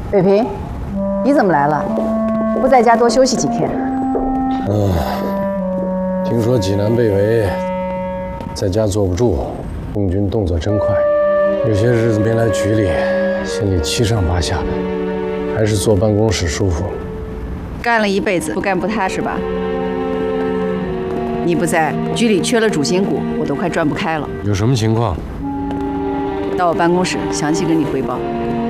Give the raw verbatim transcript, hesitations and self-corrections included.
北平，你怎么来了？不在家多休息几天？ 嗯，听说济南被围，在家坐不住，共军动作真快，有些日子没来局里，心里七上八下的，还是坐办公室舒服。 干了一辈子，不干不踏实吧？你不在，局里缺了主心骨，我都快转不开了。 有什么情况？ 到我办公室详细跟你汇报。